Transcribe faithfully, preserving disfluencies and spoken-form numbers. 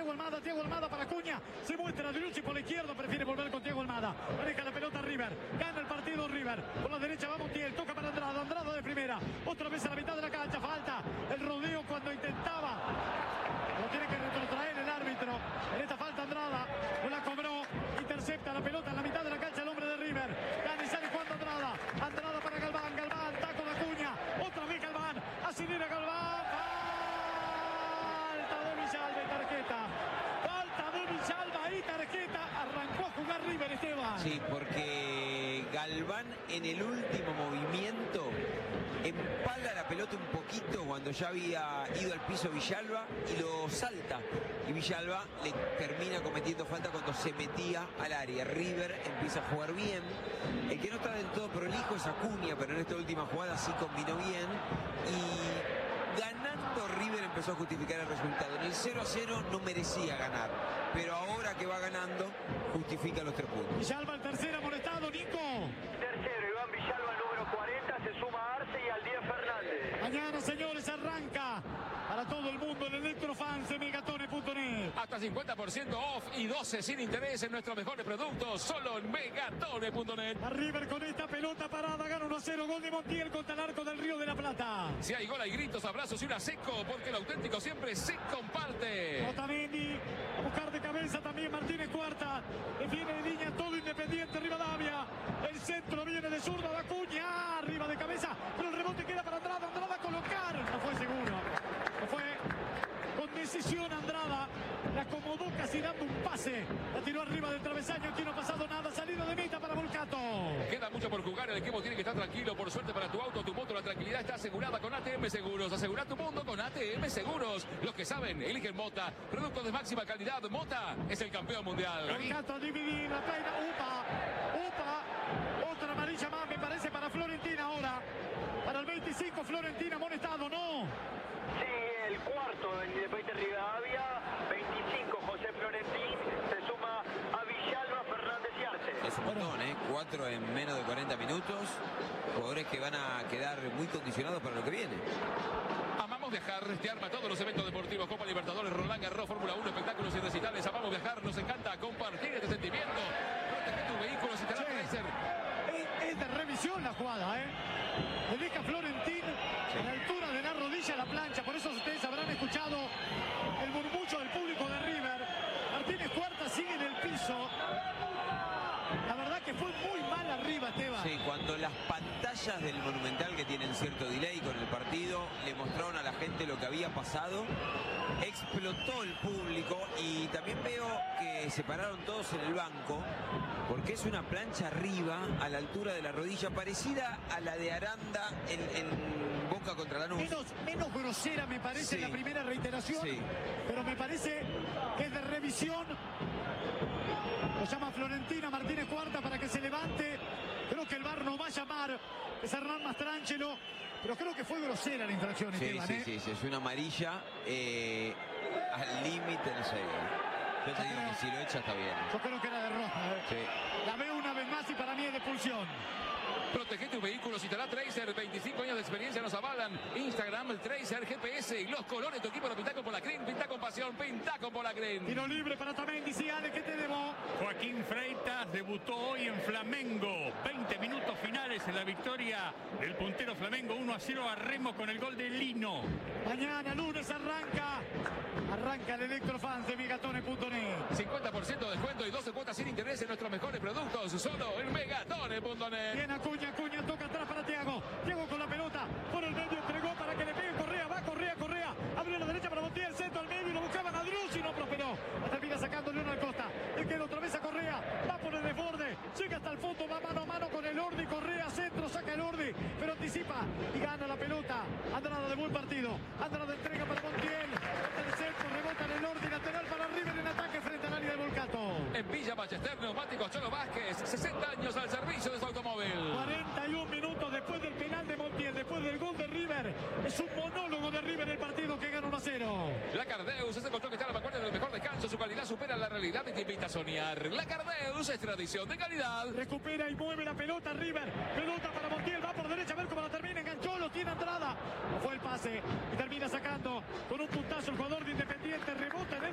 Thiago Almada, Thiago Almada para Acuña, se muestra Driussi por la izquierda, prefiere volver con Thiago Almada, maneja la pelota River, gana el partido River, por la derecha va Montiel, toca para Andrada, Andrada de primera, otra vez a la mitad de la cancha, falta el rodeo cuando intentaba, lo tiene que retrotraer el árbitro, en esta falta Andrada, no la cobró, intercepta la pelota en la mitad de la cancha el hombre de River, gana y sale cuando Andrada, Andrada para Galván, Galván, taco de Acuña, otra vez Galván, acelera Galván, falta de Villalba y tarjeta, falta de Villalba y tarjeta, arrancó a jugar River, Esteban. Sí, porque Galván en el último movimiento empala la pelota un poquito cuando ya había ido al piso Villalba y lo salta. Y Villalba le termina cometiendo falta cuando se metía al área. River empieza a jugar bien. El que no está del todo prolijo es Acuña, pero en esta última jugada sí combinó bien. Y ganando River empezó a justificar el resultado. En el cero a cero no merecía ganar, pero ahora que va ganando justifica los tres puntos. Villalba el tercero amonestado, Nico. Tercero, Iván Villalba, el número cuarenta, se suma Arce y al diez Fernández. Mañana, señores, arranca para todo el mundo el Electrofans de Megatone punto net. Hasta cincuenta por ciento off y doce sin interés en nuestros mejores productos, solo en Megatone punto net. A River con esta pelota parada, gana uno a cero, gol de Montiel contra el arco del Río de la Plata. Si hay gol, hay gritos, abrazos y una seco, porque el auténtico siempre se comparte. Otamendi, a buscar de cabeza también Martínez Cuarta, defiende de línea todo Independiente Rivadavia, el centro viene de zurda de Acuña, arriba de cabeza, pero el rebote queda para Andrada, Andrada a colocar, no fue seguro, no fue con decisión Andrada, la acomodó casi dando un pase, la tiró arriba del travesaño, aquí no ha pasado nada, salida de meta para Volcato. Queda mucho por jugar, el equipo tiene que estar tranquilo, por suerte para tu auto, tu moto, la tranquilidad está asegurada con A T M Seguros, asegura tu mundo con A T M Seguros, los que saben, eligen Mota, productos de máxima calidad, Mota es el campeón mundial. Volcato a dividir, la peina, upa, upa, otra amarilla más me parece para Florentina ahora, para el veinticinco Florentina amonestado, ¿no? Sí, el cuarto en Independiente Rivadavia, veinticinco José Florentín, se suma a Villalba, Fernández y Arce. Es un montón, ¿eh? Cuatro en menos de cuarenta minutos. Jugadores que van a quedar muy condicionados para lo que viene. Amamos viajar, te arma todos los eventos deportivos, Copa Libertadores, Roland Garros, Fórmula uno, espectáculos y recitales. Amamos viajar, nos encanta compartir este sentimiento. Protege tu vehículo, si te da Tracer. Es, es de revisión la jugada, ¿eh? Le deja Florentín a la altura de la rodilla la plancha, por eso ustedes habrán escuchado el murmullo del público de River. Martínez Cuarta sigue en el piso. La verdad que fue muy mal arriba, Esteban. Sí, cuando las pantallas del Monumental, que tienen cierto delay con el partido, le mostraron a la gente lo que había pasado, explotó el público y también veo que se pararon todos en el banco, porque es una plancha arriba, a la altura de la rodilla, parecida a la de Aranda en, en Boca contra Lanús. Menos, menos grosera me parece Sí. la primera reiteración, Sí. pero me parece que es de revisión. Lo llama Florentina Martínez Cuarta para que se levante. Creo que el V A R no va a llamar, es Hernán Mastrangelo, pero creo que fue grosera la infracción, Sí, Esteban, sí, ¿eh? sí, sí, es una amarilla eh, al límite, no sé. Yo te digo que si lo echa está bien. Yo creo que era de roja, ¿eh? Sí. La veo una vez más y para mí es de expulsión. Protege tu vehículo, si te da Tracer, veinticinco años de experiencia nos avalan. Instagram, el Tracer, G P S y los colores, tu equipo lo pinta con Polacren, pinta con pasión, pinta con Polacren. Tiro libre para Otamendi, sí, Ale, ¿qué te debo? Joaquín Freitas debutó hoy en Flamengo. veinte minutos finales en la victoria del puntero Flamengo. uno a cero a Remo con el gol de Lino. Mañana, lunes, arranca. Arranca el Electrofans de Megatone punto net. cincuenta por ciento de descuento y doce cuotas sin interés en nuestros mejores productos, solo en Megatone punto net. Bien, Acuña, Acuña, toca atrás para Thiago. Thiago con la pelota, por el medio entregó para que le pegue Correa, va Correa, Correa. Abrió a la derecha para Montiel, el centro al medio y lo buscaban a Driussi, no prosperó. La termina sacando Leonel Costa. Le queda otra vez a Correa, va por el desborde, llega hasta el fondo, va mano a mano con el Ordi, Correa, centro, saca el Ordi, pero anticipa y gana la pelota. Andrada de buen partido, Andrada entrega para Montiel, el centro, rebota en el Ordi, lateral para River en ataque frente al área de Volcato. En Villa Ballester, Neumáticos Cholo Vázquez, sesenta años al servicio de su automóvil. cuarenta y un minutos después del penal de Montiel, después del gol de River. Es un monólogo de River el partido que gana uno a cero. La Cardeus es el colchón que está a la vanguardia del mejor descanso. Su calidad supera la realidad y te invita a soñar. La Cardeus es tradición de calidad. Recupera y mueve la pelota River. Pelota para Montiel, va por derecha a ver cómo la termina. Enganchó, lo tiene Andrada. No fue el pase y termina sacando con un puntazo el jugador de Independiente. Rebota.